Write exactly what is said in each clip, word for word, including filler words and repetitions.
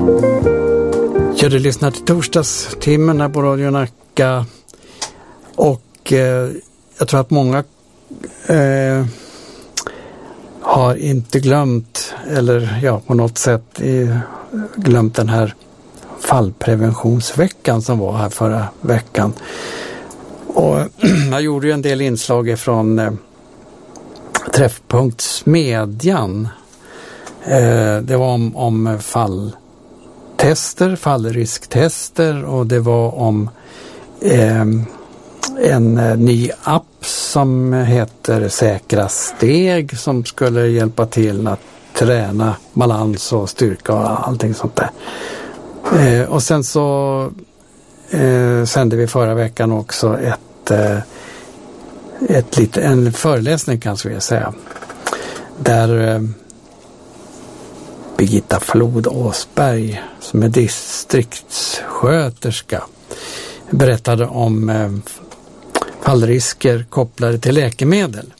Ja, du lyssnar till torsdagstimmen här på Radio Nacka och eh, jag tror att många eh, har inte glömt eller ja, på något sätt eh, glömt den här fallpreventionsveckan som var här förra veckan. Och jag gjorde ju en del inslag från eh, Träffpunkt Smedjan. Eh, det var om, om falltester, fallrisktester och det var om eh, en eh, ny app som heter Säkra steg som skulle hjälpa till att träna balans och styrka och allting sånt där. Eh, och sen så eh, sände vi förra veckan också ett, eh, ett lite, en föreläsning kanske vi säga. Där eh, Birgitta Flod Åsberg som är distriktssköterska berättade om eh, fallrisker kopplade till läkemedel.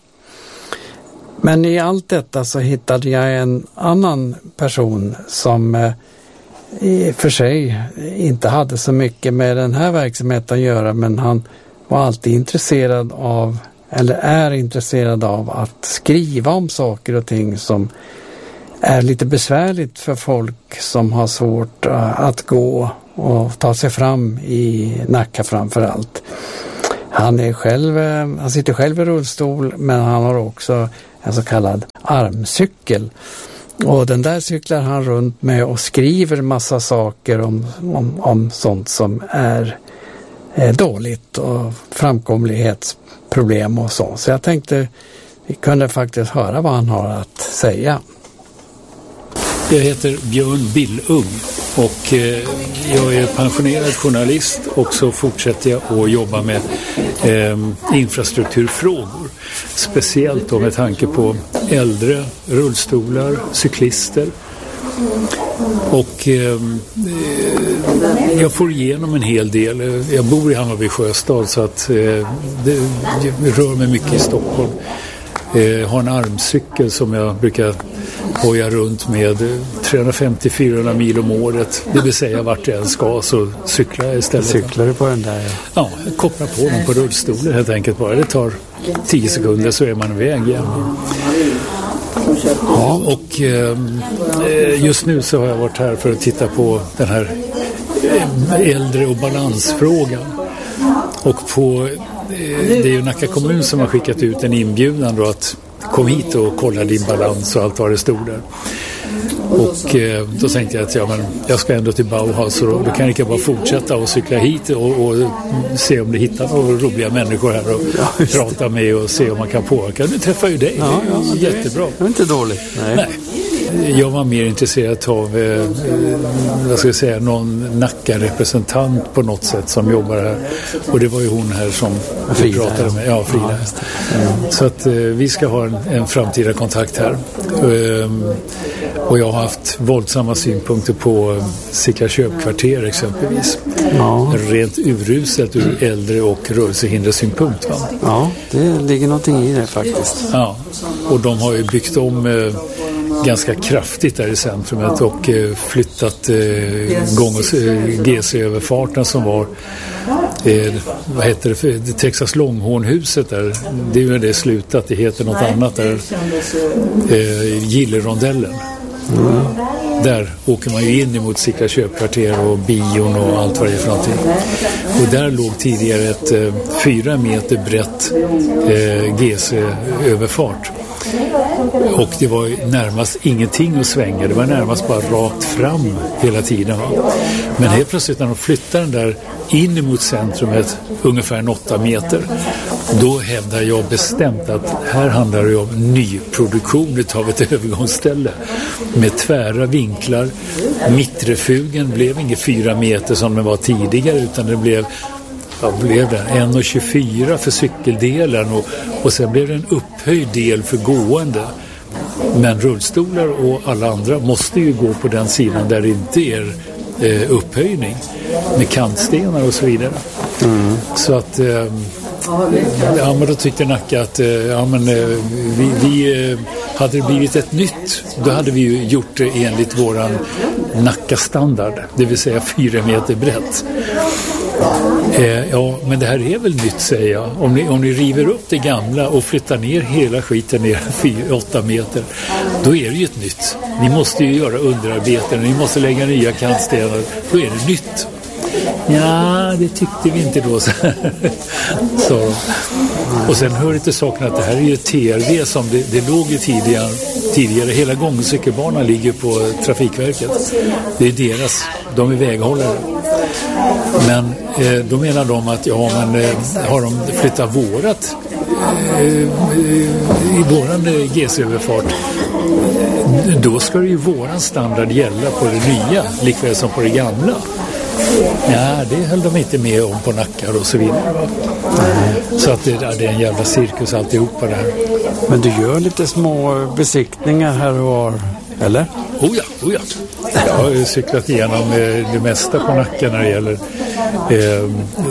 Men i allt detta så hittade jag en annan person som eh, i för sig inte hade så mycket med den här verksamheten att göra, men han var alltid intresserad av, eller är intresserad av att skriva om saker och ting som är lite besvärligt för folk som har svårt att gå och ta sig fram i Nacka framför allt. Han är själv, han sitter själv i rullstol, men han har också en så kallad armcykel. Och den där cyklar han runt med och skriver massa saker om, om, om sånt som är, är dåligt och framkomlighetsproblem och så. Så jag tänkte vi kunde faktiskt höra vad han har att säga. Jag heter Björn Billung och jag är pensionerad journalist och så fortsätter jag att jobba med eh, infrastrukturfrågor. Speciellt då med tanke på äldre, rullstolar, cyklister. Och eh, jag får igenom en hel del. Jag bor i Hammarby Sjöstad så att eh, det, jag rör mig mycket i Stockholm. Jag har en armcykel som jag brukar hoja runt med trehundrafemtio till fyrahundra mil om året. Det vill säga vart jag än ska så cyklar jag istället. Cyklar du på den där? Ja, jag kopplar på den på rullstolen helt enkelt bara. Det tar tio sekunder så är man iväg igen. Ja, och eh, just nu så har jag varit här för att titta på den här äldre- och balansfrågan. Och på det är ju Nacka kommun som har skickat ut en inbjudan då att kom hit och kolla din balans och allt vad det stod där. Och eh, då tänkte jag att ja, men jag ska ändå till Bauhaus och då, då kan jag inte bara fortsätta och cykla hit och, och se om det hittar några roliga människor här och ja, prata med och se om man kan påverka. Nu träffar ju dig, ja, ja, det är jättebra. Det är inte dåligt. Nej. Nej. Jag var mer intresserad av eh, vad ska jag säga, någon Nacka-representant på något sätt som jobbar här. Och det var ju hon här som vi pratade med. Ja, Frida. Ja, mm. Så att eh, vi ska ha en, en framtida kontakt här. Um, och jag har haft våldsamma synpunkter på Sickla köpkvarter exempelvis. Ja. Rent uruset ur äldre- och rörelsehindersynpunkt. Va? Ja, det ligger någonting i det faktiskt. Ja, och de har ju byggt om eh, ganska kraftigt där i centrumet och eh, flyttat eh, gång- och eh, G C-överfarten som var eh, vad heter det, för, det Texas Longhornhuset där, det är ju det slutat, det heter något annat där, eh, Gillerondellen. Mm. Där åker man ju in emot Sickla köpkvarter och bion och allt vad det är för någonting. Och där låg tidigare ett eh, fyra meter brett eh, G C-överfart. Och det var närmast ingenting att svänga. Det var närmast bara rakt fram hela tiden. Va? Men helt plötsligt när de flyttar den där in emot centrumet ungefär en åtta meter, då hävdar jag bestämt att här handlar det om nyproduktion av ett övergångsställe med tvära vinklar. Mittrefugen blev inte fyra meter som den var tidigare, utan det blev vad blev det? en komma tjugofyra för cykeldelen och, och sen blev det en upphöjd del för gående. Men rullstolar och alla andra måste ju gå på den sidan där det inte är eh, upphöjning med kantstenar och så vidare. Mm. Så att eh, ja, men då tyckte Nacka att eh, ja, men, eh, vi, vi, eh, hade det blivit ett nytt, då hade vi ju gjort det enligt våran Nacka-standard, det vill säga fyra meter brett. Eh, ja, men det här är väl nytt, säger jag. Om ni, om ni river upp det gamla och flyttar ner hela skiten ner fyra, åtta meter, då är det ju ett nytt. Ni måste ju göra underarbeten, ni måste lägga nya kantstenar, då är det nytt. Ja, det tyckte vi inte då. Så. Och sen hör inte saken att det här är ju T R V som det, det låg ju tidigare, tidigare. Hela gångcykelbanan ligger på Trafikverket. Det är deras, de är väghållare. Men eh, då menar de att ja, men eh, har de flyttat vårat eh, i våran eh, G C-överfart, då ska det ju våran standard gälla på det nya, likväl som på det gamla. Ja, det höll de inte med om på Nackar och så vidare. Va? Mm. Så att det, det är en jävla cirkus alltihopa det här. Men du gör lite små besiktningar här och var, eller? Oh ja, oh ja. Jag har cyklat igenom det mesta på Nacka när det gäller eh,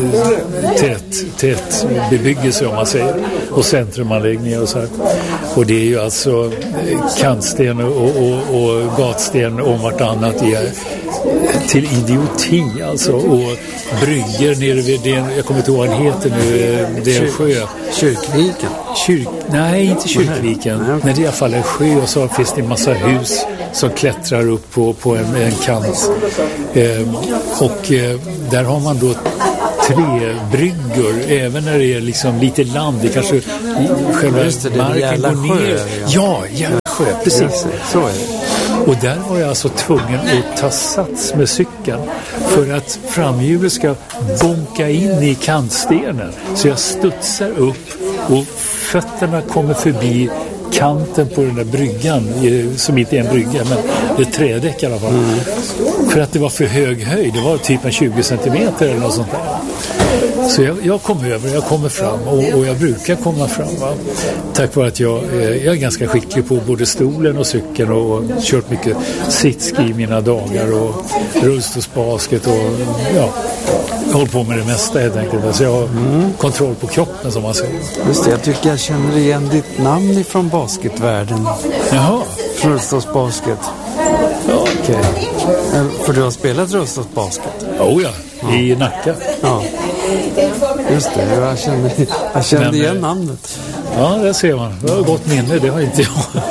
tät, tät bebyggelse, om man säger, och centrumanläggningar och så här. Och det är ju alltså kantsten och, och, och gatsten om vartannat är till idioti alltså, och brygger nere vid den, jag kommer inte ihåg vad den heter nu, det är en sjö. Kyrkviken? Kyrk, nej, inte Kyrkviken, nej, nej. Men det är i alla fall en sjö, och så finns det en massa hus som klättrar upp på, på en, en kant. Eh, och eh, där har man då tre bryggor, även när det är liksom lite land, det kanske själva det, marken det går ner. Sjö, ja, ja Järnsjö, precis. Så är det. Och där var jag alltså tvungen att ta sats med cykeln för att framhjulet ska bonka in i kantstenen. Så jag studsar upp och fötterna kommer förbi kanten på den där bryggan, som inte är en brygga, men det är trädäck i alla fall. Mm. För att det var för hög höjd, det var typ en tjugo centimeter eller något sånt där. Så jag, jag kom över, jag kommer fram och, och jag brukar komma fram, va? Tack vare att jag, jag är ganska skicklig på både stolen och cykeln och, och kört mycket sitski i mina dagar och rullstolsbasket och ja, jag håller på med det mesta helt enkelt. Så jag har mm. kontroll på kroppen, som man säger. Just det, jag tycker jag känner igen ditt namn ifrån basketvärlden. Jaha. Rullstolsbasket. Ja, okej. Okay. För du har spelat rullstolsbasket? Oh ja, ja, i Nacka. Ja. Just det, jag kände, jag kände Men, igen namnet. Ja, det ser man. Det har gott minne, det har inte jag.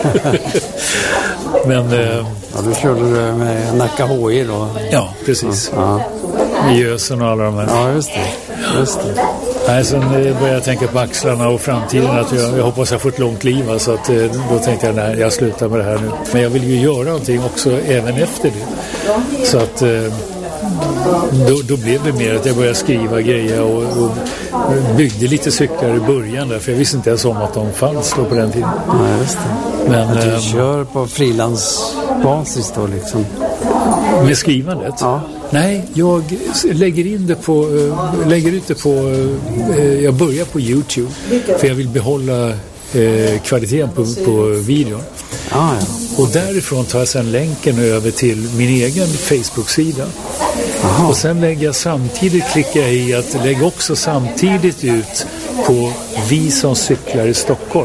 Men... Eh, ja, du körde med Nacka H I då? Ja, precis. Ja. I Gösen och alla de här. Ja, just det. Just det. Nej, sen började jag tänka på axlarna och framtiden, att jag, jag hoppas jag får ett långt liv, så att då tänkte jag, nej, jag slutar med det här nu. Men jag vill ju göra någonting också även efter det. Så att då, då blev det mer att jag började skriva grejer och, och byggde lite cyklar i början där, för jag visste inte ens om att de fanns då på den tiden. Ja, just det. Men att du ähm, kör på frilansbasis då liksom? Med skrivandet? Ja. Nej, jag lägger in det på, äh, lägger ut det på, äh, jag börjar på YouTube, för jag vill behålla äh, kvaliteten på, på videon. Ah, ja. Och därifrån tar jag sedan länken över till min egen Facebook-sida. Aha. Och sen lägger jag samtidigt, klickar jag i att lägga också samtidigt ut på Vi som cyklar i Stockholm.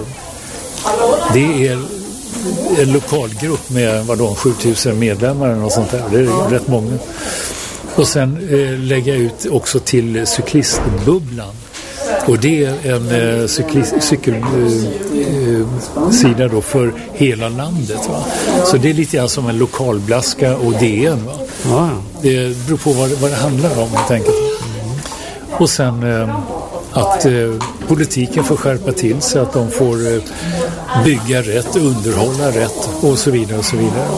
Det är en lokalgrupp med vadå, sjutusen medlemmar eller något sånt där. Det är rätt många. Och sen eh, lägger jag ut också till cyklistbubblan. Och det är en eh, cykelsida eh, eh, då för hela landet. Va? Så det är lite grann som en lokalblaska och D N. Va? Ja. Det beror på vad, vad det handlar om, helt enkelt. Mm. Och sen eh, att eh, politiken får skärpa till sig, att de får eh, bygga rätt, underhålla rätt och så vidare och så vidare.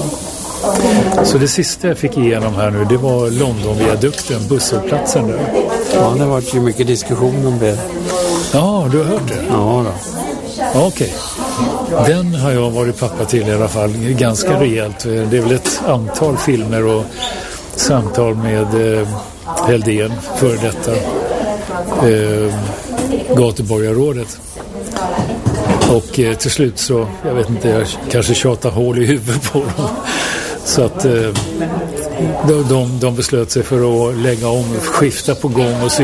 Så det sista jag fick igenom här nu, det var Londonviadukten, busshållplatsen där. Ja, det har varit ju mycket diskussion om det. Ja, du har hört det? Ja då. Ja, okej. Okay. Den har jag varit pappa till i alla fall, ganska rejält. Det är väl ett antal filmer och samtal med eh, Heldén, för detta eh, gatuborgarrådet. Och eh, till slut så, jag vet inte, jag kanske tjatar hål i huvudet på dem. Så att eh, de, de, de beslöt sig för att lägga om, skifta på gång- och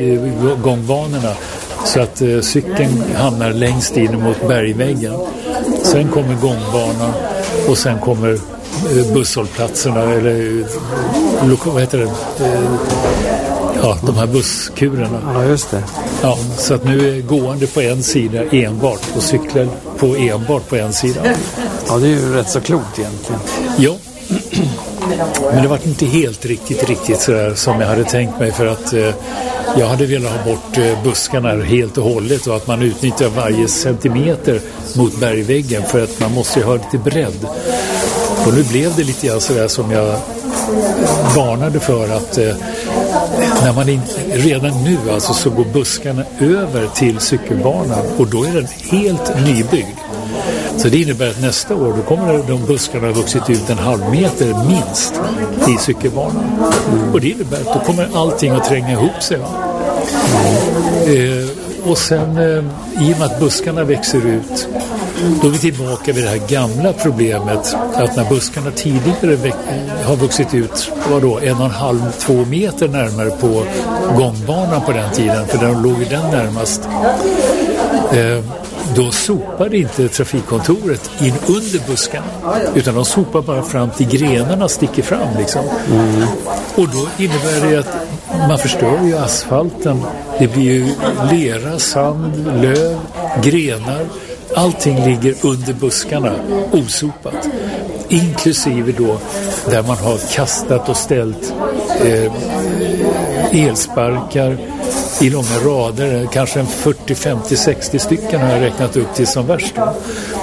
cykelgångbanorna. Så att eh, cykeln hamnar längst in mot bergväggen. Sen kommer gångbanan och sen kommer eh, busshållplatserna eller loka, vad heter det? Eh, ja, de här busskurerna. Ja, just det. Ja, så att nu är gående på en sida enbart och cyklar på enbart på en sida. Ja, det är ju rätt så klokt egentligen. Ja. Men det var inte helt riktigt riktigt så där som jag hade tänkt mig, för att eh, jag hade velat ha bort eh, buskarna helt och hållet och att man utnyttjar varje centimeter mot bergväggen, för att man måste ju ha lite bredd. Och nu blev det lite grann så där som jag varnade för, att eh, när man in, redan nu alltså så går buskarna över till cykelbanan och då är den helt nybyggd. Så det innebär att nästa år då kommer de buskarna ha vuxit ut en halv meter minst i cykelbanan. Mm. Och det innebär att då kommer allting att tränga ihop sig. Va? Mm. Eh, och sen eh, i och med att buskarna växer ut, då är vi tillbaka vid det här gamla problemet att när buskarna tidigare väx- har vuxit ut vadå, en och en halv, två meter närmare på gångbanan på den tiden, för den låg ju den närmast. Eh, Då sopade inte trafikkontoret in under buskarna, utan de sopar bara fram till grenarna sticker fram liksom. Mm. Och då innebär det att man förstör ju asfalten. Det blir ju lera, sand, löv, grenar. Allting ligger under buskarna osopat. Inklusive då där man har kastat och ställt eh, elsparkar i långa rader, kanske en fyrtio, femtio, sextio stycken har jag räknat upp till som värst.